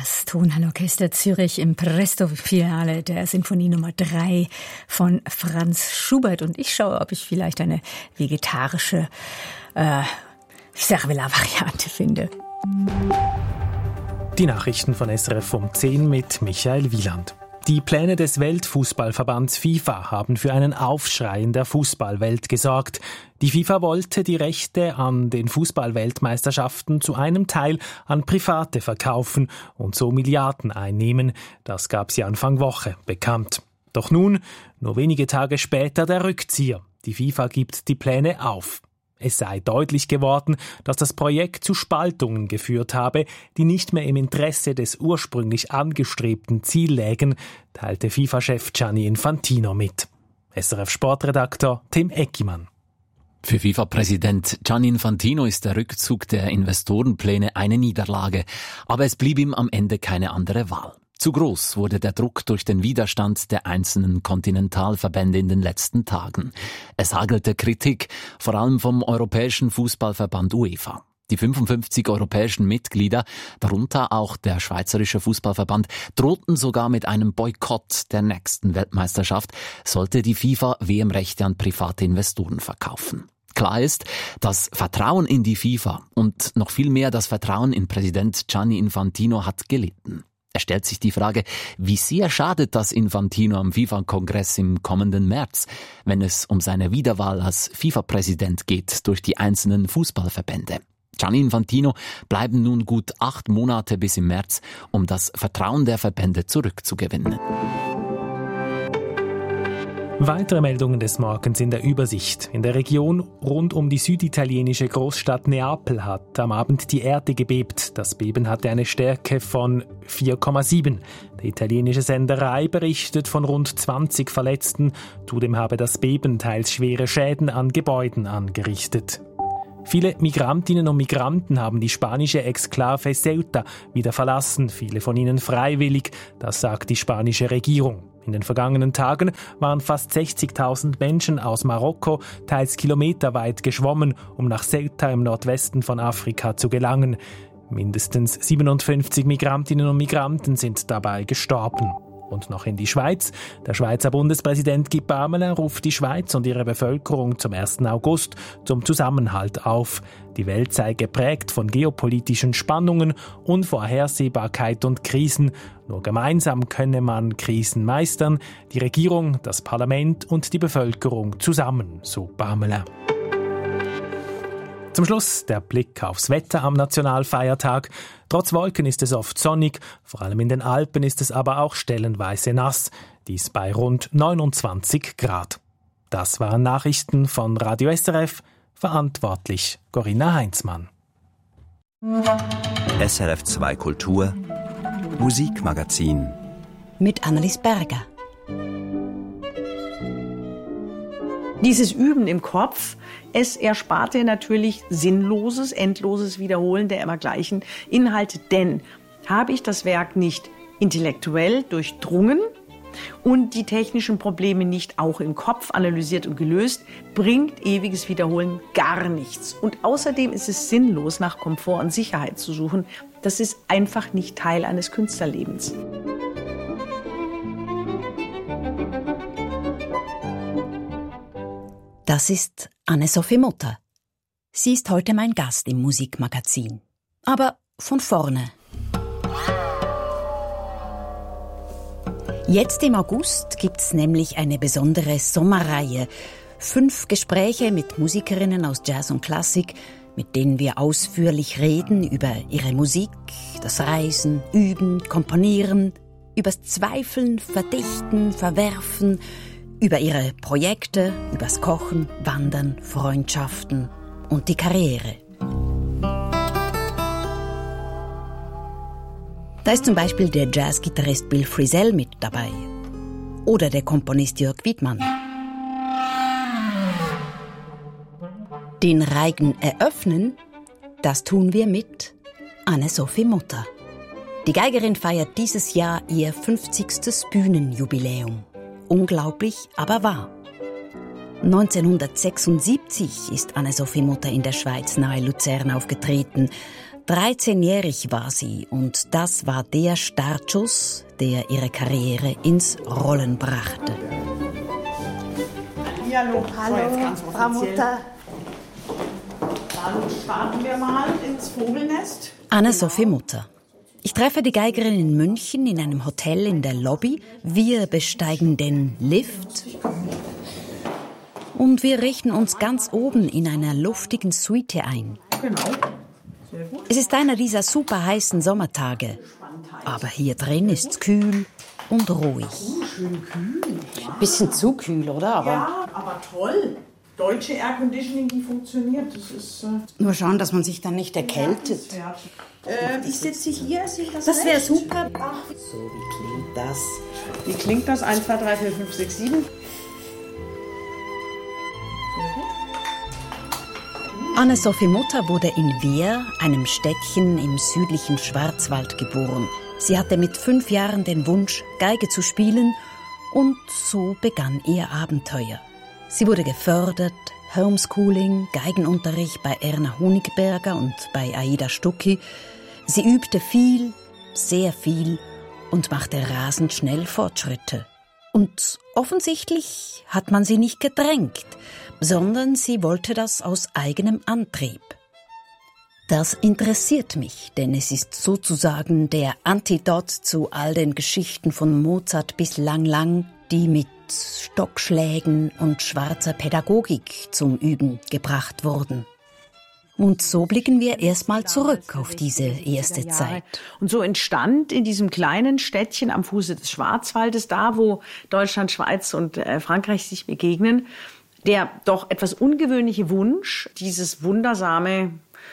Das Tonhallorchester Zürich im Presto-Finale der Sinfonie Nummer 3 von Franz Schubert. Und ich schaue, ob ich vielleicht eine vegetarische Cervella-Variante finde. Die Nachrichten von SRF um 10 mit Michael Wieland. Die Pläne des Weltfußballverbands FIFA haben für einen Aufschrei in der Fußballwelt gesorgt. Die FIFA wollte die Rechte an den Fußballweltmeisterschaften zu einem Teil an Private verkaufen und so Milliarden einnehmen. Das gab sie Anfang Woche bekannt. Doch nun, nur wenige Tage später, der Rückzieher. Die FIFA gibt die Pläne auf. Es sei deutlich geworden, dass das Projekt zu Spaltungen geführt habe, die nicht mehr im Interesse des ursprünglich angestrebten Ziels lägen, teilte FIFA-Chef Gianni Infantino mit. SRF-Sportredaktor Tim Eckimann. Für FIFA-Präsident Gianni Infantino ist der Rückzug der Investorenpläne eine Niederlage, aber es blieb ihm am Ende keine andere Wahl. Zu groß wurde der Druck durch den Widerstand der einzelnen Kontinentalverbände in den letzten Tagen. Es hagelte Kritik, vor allem vom Europäischen Fußballverband UEFA. Die 55 europäischen Mitglieder, darunter auch der Schweizerische Fußballverband, drohten sogar mit einem Boykott der nächsten Weltmeisterschaft, sollte die FIFA WM-Rechte an private Investoren verkaufen. Klar ist, das Vertrauen in die FIFA und noch viel mehr das Vertrauen in Präsident Gianni Infantino hat gelitten. Es stellt sich die Frage, wie sehr schadet das Infantino am FIFA-Kongress im kommenden März, wenn es um seine Wiederwahl als FIFA-Präsident geht durch die einzelnen Fußballverbände. Gianni Infantino bleiben nun gut 8 Monate bis im März, um das Vertrauen der Verbände zurückzugewinnen. Weitere Meldungen des Morgens in der Übersicht. In der Region rund um die süditalienische Großstadt Neapel hat am Abend die Erde gebebt. Das Beben hatte eine Stärke von 4,7. Der italienische Sender Rai berichtet von rund 20 Verletzten. Zudem habe das Beben teils schwere Schäden an Gebäuden angerichtet. Viele Migrantinnen und Migranten haben die spanische Exklave Ceuta wieder verlassen, viele von ihnen freiwillig, das sagt die spanische Regierung. In den vergangenen Tagen waren fast 60.000 Menschen aus Marokko teils kilometerweit geschwommen, um nach Ceuta im Nordwesten von Afrika zu gelangen. Mindestens 57 Migrantinnen und Migranten sind dabei gestorben. Und noch in die Schweiz. Der Schweizer Bundespräsident Guy Parmelin ruft die Schweiz und ihre Bevölkerung zum 1. August zum Zusammenhalt auf. Die Welt sei geprägt von geopolitischen Spannungen, Unvorhersehbarkeit und Krisen. Nur gemeinsam könne man Krisen meistern. Die Regierung, das Parlament und die Bevölkerung zusammen, so Parmelin. Zum Schluss der Blick aufs Wetter am Nationalfeiertag. Trotz Wolken ist es oft sonnig, vor allem in den Alpen ist es aber auch stellenweise nass. Dies bei rund 29 Grad. Das waren Nachrichten von Radio SRF, verantwortlich Corinna Heinzmann. SRF 2 Kultur Musikmagazin mit Annelies Berger. Dieses Üben im Kopf, es erspart dir natürlich sinnloses, endloses Wiederholen der immer gleichen Inhalte. Denn habe ich das Werk nicht intellektuell durchdrungen und die technischen Probleme nicht auch im Kopf analysiert und gelöst, bringt ewiges Wiederholen gar nichts. Und außerdem ist es sinnlos, nach Komfort und Sicherheit zu suchen. Das ist einfach nicht Teil eines Künstlerlebens. Das ist Anne-Sophie Mutter. Sie ist heute mein Gast im Musikmagazin. Aber von vorne. Jetzt im August gibt's nämlich eine besondere Sommerreihe. 5 Gespräche mit Musikerinnen aus Jazz und Klassik, mit denen wir ausführlich reden über ihre Musik, das Reisen, Üben, Komponieren, übers Zweifeln, Verdichten, Verwerfen, über ihre Projekte, übers Kochen, Wandern, Freundschaften und die Karriere. Da ist zum Beispiel der Jazzgitarrist Bill Frisell mit dabei. Oder der Komponist Jörg Wiedmann. Den Reigen eröffnen, das tun wir mit Anne-Sophie Mutter. Die Geigerin feiert dieses Jahr ihr 50. Bühnenjubiläum. Unglaublich, aber wahr. 1976 ist Anne-Sophie Mutter in der Schweiz nahe Luzern aufgetreten. 13-jährig war sie und das war der Startschuss, der ihre Karriere ins Rollen brachte. Hallo, Hallo, Frau Mutter. Dann starten wir mal ins Vogelnest. Anne-Sophie Mutter. Ich treffe die Geigerin in München in einem Hotel in der Lobby. Wir besteigen den Lift. Und wir richten uns ganz oben in einer luftigen Suite ein. Genau. Sehr gut. Es ist einer dieser super heißen Sommertage. Aber hier drin ist's kühl und ruhig. Schön kühl. Bisschen zu kühl, oder? Ja, aber toll. Deutsche Air Conditioning, die funktioniert. Das ist Nur schauen, dass man sich dann nicht erkältet. ich sitze hier, ist das Das wäre super. Ach, so, wie klingt das? Wie klingt das? 1, 2, 3, 4, 5, 6, 7. Anne-Sophie Mutter wurde in Wehr, einem Städtchen im südlichen Schwarzwald, geboren. Sie hatte mit 5 Jahren den Wunsch, Geige zu spielen, und so begann ihr Abenteuer. Sie wurde gefördert, Homeschooling, Geigenunterricht bei Erna Honigberger und bei Aida Stucki. Sie übte viel, sehr viel und machte rasend schnell Fortschritte. Und offensichtlich hat man sie nicht gedrängt, sondern sie wollte das aus eigenem Antrieb. Das interessiert mich, denn es ist sozusagen der Antidot zu all den Geschichten von Mozart bis Lang Lang, die mit Stockschlägen und schwarzer Pädagogik zum Üben gebracht wurden. Und so blicken wir erstmal zurück auf diese erste Zeit. Und so entstand in diesem kleinen Städtchen am Fuße des Schwarzwaldes, da wo Deutschland, Schweiz und Frankreich sich begegnen, der doch etwas ungewöhnliche Wunsch, dieses wundersame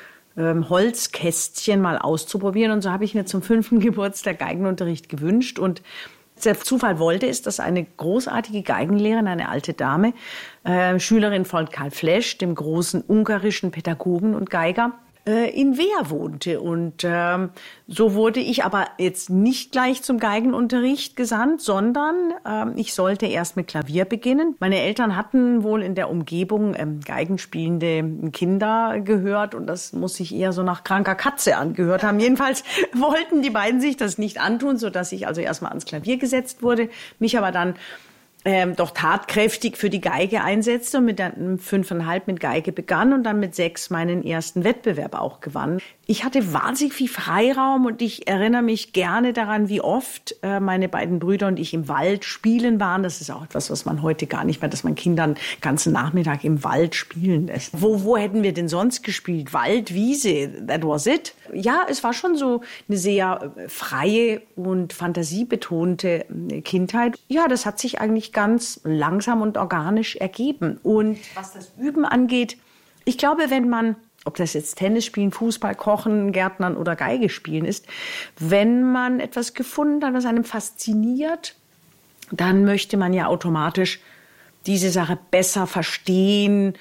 Holzkästchen mal auszuprobieren. Und so habe ich mir zum 5. Geburtstag Geigenunterricht gewünscht. Und der Zufall wollte es, dass eine großartige Geigenlehrerin, eine alte Dame, Schülerin von Karl Flesch, dem großen ungarischen Pädagogen und Geiger, in Wehr wohnte. Und so wurde ich aber jetzt nicht gleich zum Geigenunterricht gesandt, sondern ich sollte erst mit Klavier beginnen. Meine Eltern hatten wohl in der Umgebung geigenspielende Kinder gehört und das muss sich eher so nach kranker Katze angehört haben. Jedenfalls wollten die beiden sich das nicht antun, sodass ich also erstmal ans Klavier gesetzt wurde, mich aber dann doch tatkräftig für die Geige einsetzte und mit 5,5 mit Geige begann und dann mit 6 meinen ersten Wettbewerb auch gewann. Ich hatte wahnsinnig viel Freiraum und ich erinnere mich gerne daran, wie oft meine beiden Brüder und ich im Wald spielen waren. Das ist auch etwas, was man heute gar nicht mehr, dass man Kindern den ganzen Nachmittag im Wald spielen lässt. Wo hätten wir denn sonst gespielt? Wald, Wiese, that was it. Ja, es war schon so eine sehr freie und fantasiebetonte Kindheit. Ja, das hat sich eigentlich ganz langsam und organisch ergeben. Und was das Üben angeht, ich glaube, wenn man, ob das jetzt Tennis spielen, Fußball, Kochen, Gärtnern oder Geige spielen ist, wenn man etwas gefunden hat, was einem fasziniert, dann möchte man ja automatisch diese Sache besser verstehen,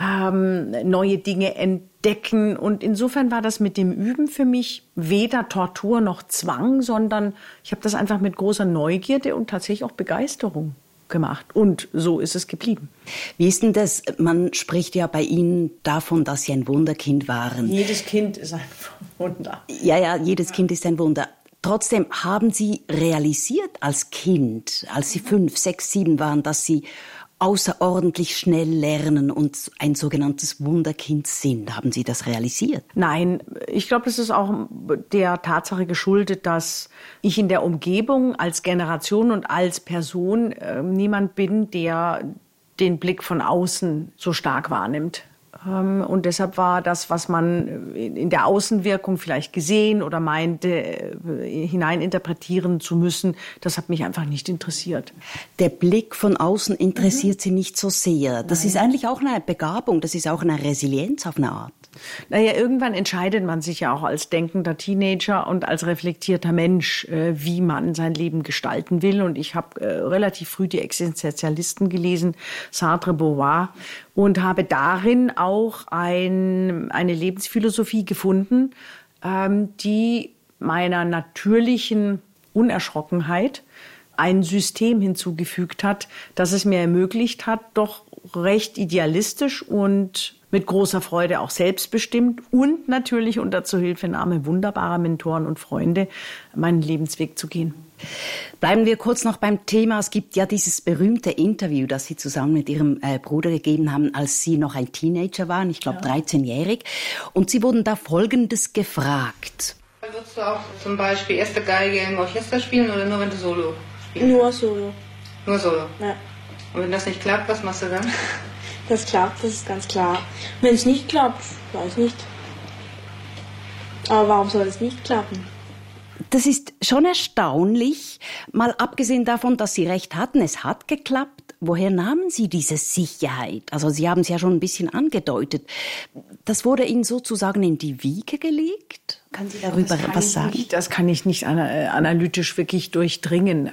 neue Dinge entdecken. Und insofern war das mit dem Üben für mich weder Tortur noch Zwang, sondern ich habe das einfach mit großer Neugierde und tatsächlich auch Begeisterung gemacht. Und so ist es geblieben. Wie ist denn das? Man spricht ja bei Ihnen davon, dass Sie ein Wunderkind waren. Jedes Kind ist ein Wunder. Ja, jedes Kind ist ein Wunder. Trotzdem haben Sie realisiert als Kind, als Sie 5, 6, 7 waren, dass Sie außerordentlich schnell lernen und ein sogenanntes Wunderkind sind. Haben Sie das realisiert? Nein, ich glaube, das ist auch der Tatsache geschuldet, dass ich in der Umgebung als Generation und als Person niemand bin, der den Blick von außen so stark wahrnimmt. Und deshalb war das, was man in der Außenwirkung vielleicht gesehen oder meinte, hineininterpretieren zu müssen, das hat mich einfach nicht interessiert. Der Blick von außen interessiert Sie nicht so sehr. Das ist eigentlich auch eine Begabung, das ist auch eine Resilienz auf eine Art. Naja, irgendwann entscheidet man sich ja auch als denkender Teenager und als reflektierter Mensch, wie man sein Leben gestalten will. Und ich habe relativ früh die Existenzialisten gelesen, Sartre, Beauvoir, und habe darin auch eine Lebensphilosophie gefunden, die meiner natürlichen Unerschrockenheit ein System hinzugefügt hat, das es mir ermöglicht hat, doch recht idealistisch und mit großer Freude auch selbstbestimmt und natürlich unter Zuhilfenahme wunderbarer Mentoren und Freunde meinen Lebensweg zu gehen. Bleiben wir kurz noch beim Thema. Es gibt ja dieses berühmte Interview, das Sie zusammen mit Ihrem Bruder gegeben haben, als Sie noch ein Teenager waren, ich glaube 13-jährig. Und Sie wurden da Folgendes gefragt. Würdest du auch zum Beispiel erste Geige im Orchester spielen oder nur wenn du Solo spielst? Nur Solo. Nur Solo? Ja. Und wenn das nicht klappt, was machst du dann? Das klappt, das ist ganz klar. Wenn es nicht klappt, weiß nicht. Aber warum soll es nicht klappen? Das ist schon erstaunlich, mal abgesehen davon, dass Sie recht hatten, es hat geklappt. Woher nahmen Sie diese Sicherheit? Also Sie haben es ja schon ein bisschen angedeutet. Das wurde Ihnen sozusagen in die Wiege gelegt? Kann Sie darüber was sagen? Das kann ich nicht analytisch wirklich durchdringen.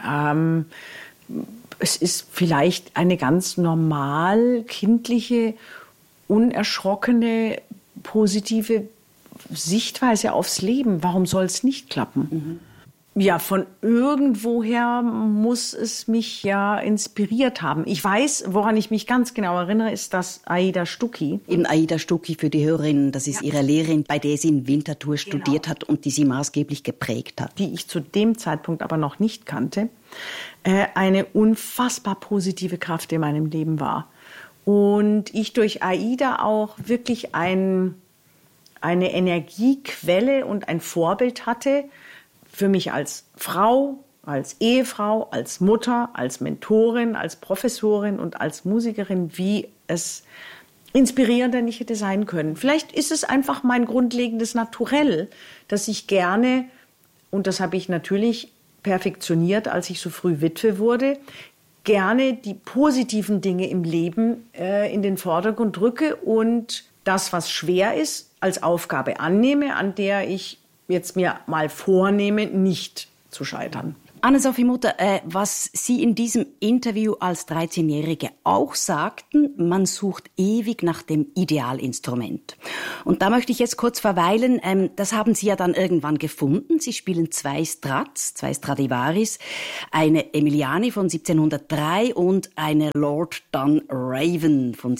Es ist vielleicht eine ganz normal kindliche, unerschrockene, positive Sichtweise aufs Leben. Warum soll es nicht klappen? Ja, von irgendwoher muss es mich ja inspiriert haben. Ich weiß, woran ich mich ganz genau erinnere, ist das Aida Stucki. Eben Aida Stucki für die Hörerinnen, das ist Ihre Lehrerin, bei der sie in Winterthur studiert hat und die sie maßgeblich geprägt hat. Die ich zu dem Zeitpunkt aber noch nicht kannte. Eine unfassbar positive Kraft in meinem Leben war. Und ich durch Aida auch wirklich eine Energiequelle und ein Vorbild hatte für mich als Frau, als Ehefrau, als Mutter, als Mentorin, als Professorin und als Musikerin, wie es inspirierender nicht hätte sein können. Vielleicht ist es einfach mein grundlegendes Naturell, dass ich gerne, und das habe ich natürlich perfektioniert, als ich so früh Witwe wurde, gerne die positiven Dinge im Leben in den Vordergrund rücke und das, was schwer ist, als Aufgabe annehme, an der ich jetzt mir mal vornehme, nicht zu scheitern. Anne-Sophie Mutter, was Sie in diesem Interview als 13-Jährige auch sagten, man sucht ewig nach dem Idealinstrument. Und da möchte ich jetzt kurz verweilen. Das haben Sie ja dann irgendwann gefunden. Sie spielen zwei Stradivaris, eine Emiliani von 1703 und eine Lord Dunraven von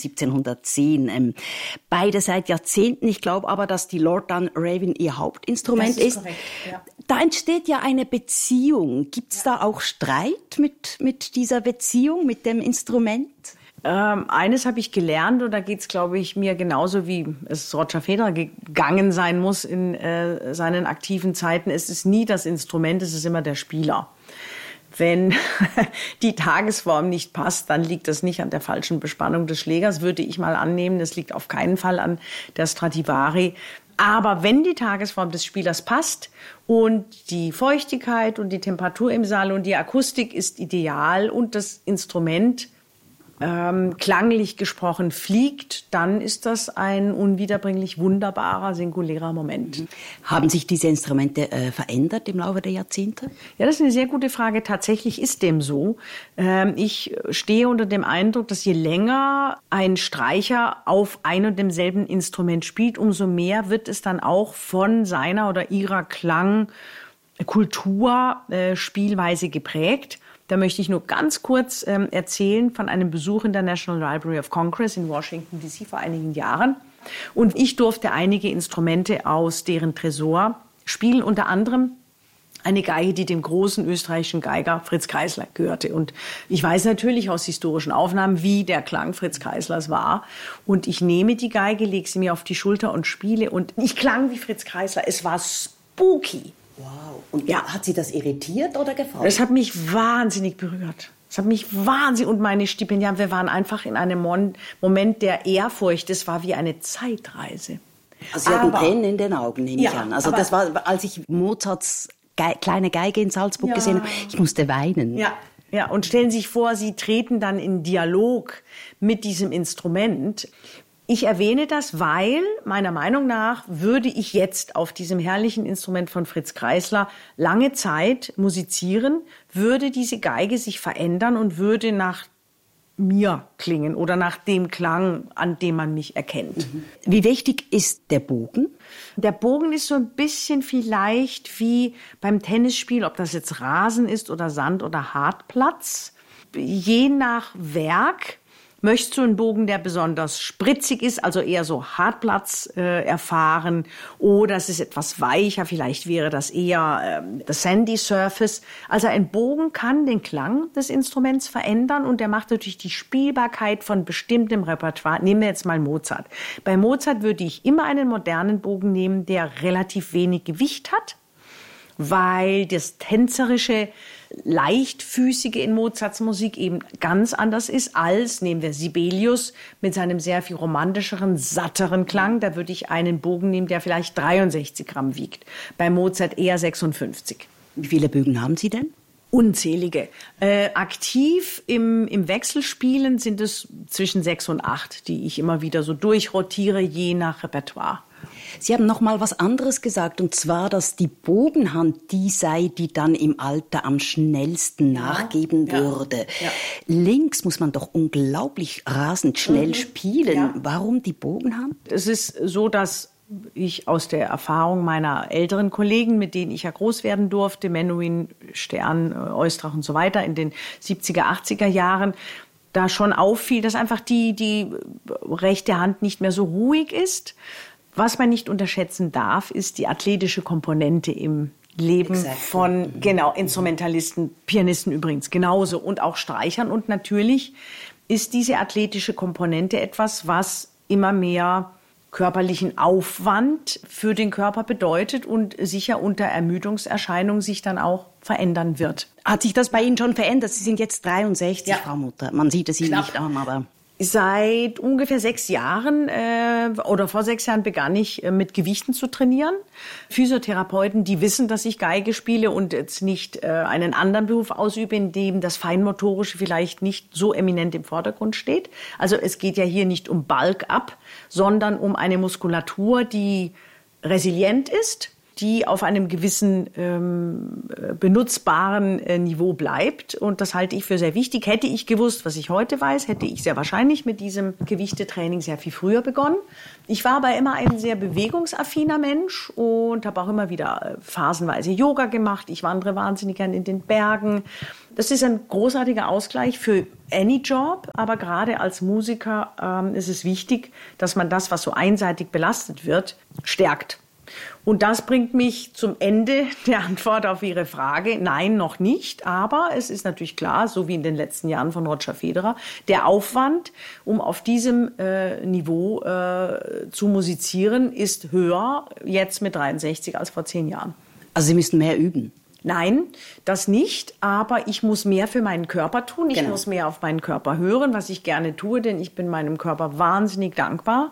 1710. Beide seit Jahrzehnten. Ich glaube aber, dass die Lord Dunraven Ihr Hauptinstrument ist. Korrekt, ja. Da entsteht ja eine Beziehung. Gibt es da auch Streit mit dieser Beziehung, mit dem Instrument? Eines habe ich gelernt, und da geht es, glaube ich, mir genauso, wie es Roger Federer gegangen sein muss in seinen aktiven Zeiten. Es ist nie das Instrument, es ist immer der Spieler. Wenn die Tagesform nicht passt, dann liegt das nicht an der falschen Bespannung des Schlägers, würde ich mal annehmen. Das liegt auf keinen Fall an der Stradivari. Aber wenn die Tagesform des Spielers passt und die Feuchtigkeit und die Temperatur im Saal und die Akustik ist ideal und das Instrument klanglich gesprochen fliegt, dann ist das ein unwiederbringlich wunderbarer, singulärer Moment. Haben sich diese Instrumente verändert im Laufe der Jahrzehnte? Ja, das ist eine sehr gute Frage. Tatsächlich ist dem so. Ich stehe unter dem Eindruck, dass je länger ein Streicher auf ein und demselben Instrument spielt, umso mehr wird es dann auch von seiner oder ihrer Klangkultur, Spielweise geprägt. Da möchte ich nur ganz kurz erzählen von einem Besuch in der National Library of Congress in Washington, D.C. vor einigen Jahren. Und ich durfte einige Instrumente aus deren Tresor spielen, unter anderem eine Geige, die dem großen österreichischen Geiger Fritz Kreisler gehörte. Und ich weiß natürlich aus historischen Aufnahmen, wie der Klang Fritz Kreislers war. Und ich nehme die Geige, lege sie mir auf die Schulter und spiele. Und ich klang wie Fritz Kreisler. Es war spooky. Wow. Und ja, hat Sie das irritiert oder gefreut? Das hat mich wahnsinnig berührt. Und meine Stipendiaten, wir waren einfach in einem Moment der Ehrfurcht. Das war wie eine Zeitreise. Also Sie hatten Tränen in den Augen, nehme ich an. Also das war, als ich Mozarts kleine Geige in Salzburg gesehen habe, ich musste weinen. Ja, und stellen Sie sich vor, Sie treten dann in Dialog mit diesem Instrument. Ich erwähne das, weil meiner Meinung nach würde ich jetzt auf diesem herrlichen Instrument von Fritz Kreisler lange Zeit musizieren, würde diese Geige sich verändern und würde nach mir klingen oder nach dem Klang, an dem man mich erkennt. Wie wichtig ist der Bogen? Der Bogen ist so ein bisschen vielleicht wie beim Tennisspiel, ob das jetzt Rasen ist oder Sand oder Hartplatz. Je nach Werk Möchtest du einen Bogen, der besonders spritzig ist, also eher so Hartplatz erfahren, oder es ist etwas weicher, vielleicht wäre das eher the sandy surface. Also ein Bogen kann den Klang des Instruments verändern und der macht natürlich die Spielbarkeit von bestimmtem Repertoire. Nehmen wir jetzt mal Mozart. Bei Mozart würde ich immer einen modernen Bogen nehmen, der relativ wenig Gewicht hat, weil das tänzerische, leichtfüßige in Mozarts Musik eben ganz anders ist als, nehmen wir Sibelius mit seinem sehr viel romantischeren, satteren Klang. Da würde ich einen Bogen nehmen, der vielleicht 63 Gramm wiegt. Bei Mozart eher 56. Wie viele Bögen haben Sie denn? Unzählige. Aktiv im Wechselspielen sind es zwischen 6 und 8, die ich immer wieder so durchrotiere, je nach Repertoire. Sie haben noch mal was anderes gesagt, und zwar, dass die Bogenhand die sei, die dann im Alter am schnellsten nachgeben würde. Ja. Links muss man doch unglaublich rasend schnell spielen. Ja. Warum die Bogenhand? Es ist so, dass ich aus der Erfahrung meiner älteren Kollegen, mit denen ich ja groß werden durfte, Menuhin, Stern, Oistrach und so weiter, in den 70er, 80er Jahren, da schon auffiel, dass einfach die rechte Hand nicht mehr so ruhig ist. Was man nicht unterschätzen darf, ist die athletische Komponente im Leben von Instrumentalisten, Pianisten übrigens genauso und auch Streichern. Und natürlich ist diese athletische Komponente etwas, was immer mehr körperlichen Aufwand für den Körper bedeutet und sicher unter Ermüdungserscheinungen sich dann auch verändern wird. Hat sich das bei Ihnen schon verändert? Sie sind jetzt 63, Frau Mutter. Man sieht es Ihnen nicht an, aber... Seit ungefähr 6 Jahren oder vor 6 Jahren begann ich mit Gewichten zu trainieren. Physiotherapeuten, die wissen, dass ich Geige spiele und jetzt nicht einen anderen Beruf ausübe, in dem das Feinmotorische vielleicht nicht so eminent im Vordergrund steht. Also es geht ja hier nicht um Bulk-up, sondern um eine Muskulatur, die resilient ist, die auf einem gewissen benutzbaren Niveau bleibt. Und das halte ich für sehr wichtig. Hätte ich gewusst, was ich heute weiß, hätte ich sehr wahrscheinlich mit diesem Gewichtetraining sehr viel früher begonnen. Ich war aber immer ein sehr bewegungsaffiner Mensch und habe auch immer wieder phasenweise Yoga gemacht. Ich wandere wahnsinnig gern in den Bergen. Das ist ein großartiger Ausgleich für any Job, aber gerade als Musiker ist es wichtig, dass man das, was so einseitig belastet wird, stärkt. Und das bringt mich zum Ende der Antwort auf Ihre Frage. Nein, noch nicht. Aber es ist natürlich klar, so wie in den letzten Jahren von Roger Federer, der Aufwand, um auf diesem Niveau zu musizieren, ist höher jetzt mit 63 als vor 10 Jahren. Also Sie müssen mehr üben? Nein, das nicht. Aber ich muss mehr für meinen Körper tun. Ich muss mehr auf meinen Körper hören, was ich gerne tue, denn ich bin meinem Körper wahnsinnig dankbar.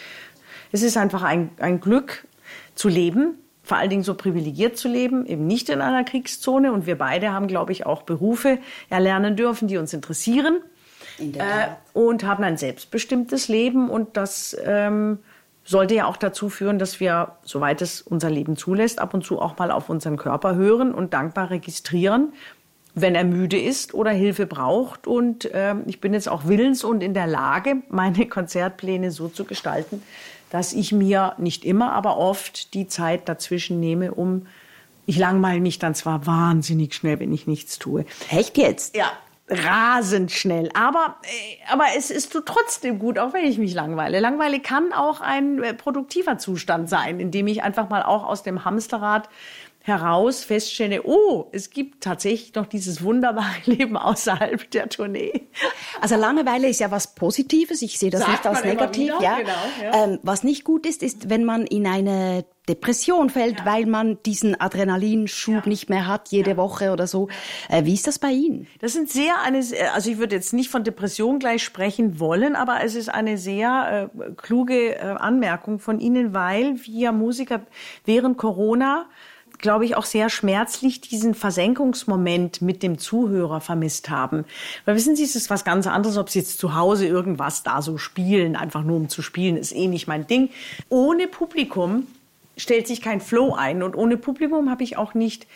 Es ist einfach ein Glück, zu leben, vor allen Dingen so privilegiert zu leben, eben nicht in einer Kriegszone. Und wir beide haben, glaube ich, auch Berufe erlernen dürfen, die uns interessieren. In der Tat. Und haben ein selbstbestimmtes Leben. Und das sollte ja auch dazu führen, dass wir, soweit es unser Leben zulässt, ab und zu auch mal auf unseren Körper hören und dankbar registrieren, wenn er müde ist oder Hilfe braucht. Und ich bin jetzt auch willens und in der Lage, meine Konzertpläne so zu gestalten, dass ich mir nicht immer, aber oft die Zeit dazwischen nehme, ich langweile mich dann zwar wahnsinnig schnell, wenn ich nichts tue. Echt jetzt? Ja, rasend schnell. Aber es ist trotzdem gut, auch wenn ich mich langweile. Langeweile kann auch ein produktiver Zustand sein, in dem ich einfach mal auch aus dem Hamsterrad heraus feststelle, es gibt tatsächlich noch dieses wunderbare Leben außerhalb der Tournee. Also Langeweile ist ja was Positives. Ich sehe das nicht als negativ. Ja. Genau, ja. Was nicht gut ist, wenn man in eine Depression fällt, weil man diesen Adrenalinschub nicht mehr hat, jede Woche oder so. Wie ist das bei Ihnen? Das sind also ich würde jetzt nicht von Depression gleich sprechen wollen, aber es ist eine sehr kluge Anmerkung von Ihnen, weil wir Musiker während Corona, glaube ich, auch sehr schmerzlich diesen Versenkungsmoment mit dem Zuhörer vermisst haben. Weil wissen Sie, es ist was ganz anderes, ob Sie jetzt zu Hause irgendwas da so spielen, einfach nur um zu spielen, ist nicht mein Ding. Ohne Publikum stellt sich kein Flow ein und ohne Publikum habe ich auch nicht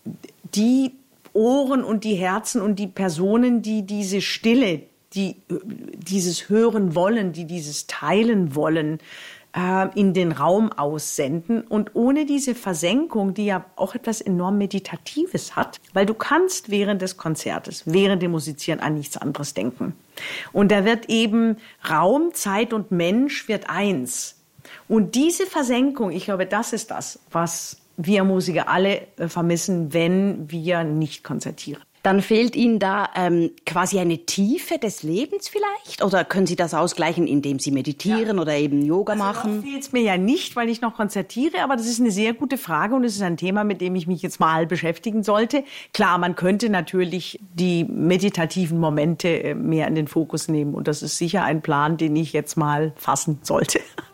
die Ohren und die Herzen und die Personen, die diese Stille, die dieses Hören wollen, die dieses Teilen wollen, in den Raum aussenden. Und ohne diese Versenkung, die ja auch etwas enorm Meditatives hat, weil du kannst während des Konzertes, während dem Musizieren an nichts anderes denken. Und da wird eben Raum, Zeit und Mensch wird eins. Und diese Versenkung, ich glaube, das ist das, was wir Musiker alle vermissen, wenn wir nicht konzertieren. Dann fehlt Ihnen da quasi eine Tiefe des Lebens vielleicht? Oder können Sie das ausgleichen, indem Sie meditieren oder eben Yoga machen? Das fehlt es mir ja nicht, weil ich noch konzertiere, aber das ist eine sehr gute Frage und es ist ein Thema, mit dem ich mich jetzt mal beschäftigen sollte. Klar, man könnte natürlich die meditativen Momente mehr in den Fokus nehmen und das ist sicher ein Plan, den ich jetzt mal fassen sollte.